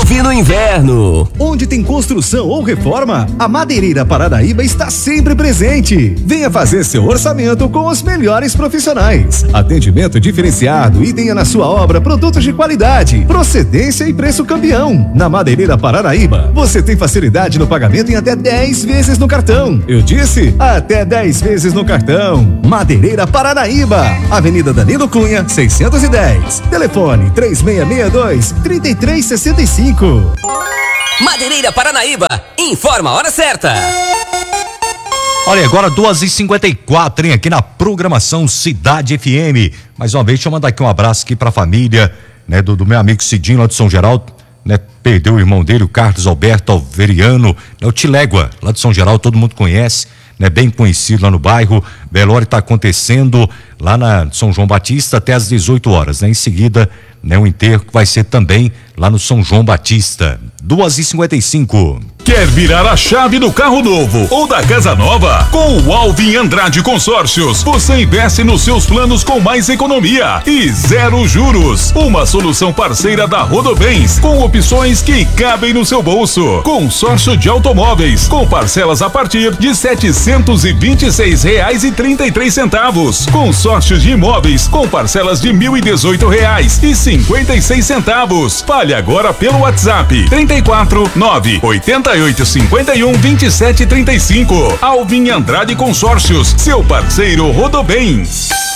chove no inverno. Onde tem construção ou reforma, a Madeireira Paranaíba está sempre presente. Venha fazer seu orçamento com os melhores profissionais. Atendimento diferenciado e tenha na sua obra produtos de qualidade, procedência e preço campeão. Na Madeireira Paranaíba, você tem facilidade no pagamento em até 10 vezes no cartão. Eu disse, até 10 vezes no cartão. Madeireira Paranaíba, Avenida Danilo Cunha, 610. Telefone 3662-3365. Madeireira Paranaíba, informa a hora certa. Olha, agora 2h54, hein, aqui na programação Cidade FM. Mais uma vez, deixa eu mandar aqui um abraço aqui pra família, né, do meu amigo Cidinho, lá de São Geraldo, né, perdeu o irmão dele, o Carlos Alberto Alveriano, né, o Tilégua, lá de São Geraldo, todo mundo conhece, né, bem conhecido lá no bairro. Velório está acontecendo lá na São João Batista até às 18 horas, né? Em seguida, né, o enterro que vai ser também lá no São João Batista. 2h55. Quer virar a chave do carro novo ou da casa nova? Com o Alvin Andrade Consórcios, você investe nos seus planos com mais economia e zero juros. Uma solução parceira da Rodobens, com opções que cabem no seu bolso. Consórcio de automóveis, com parcelas a partir de R$ 726,33. Consórcio de imóveis, com parcelas de R$ 1.018,56. Fale agora pelo WhatsApp 34 988 51 27 35. Alvin Andrade Consórcios, seu parceiro Rodobens.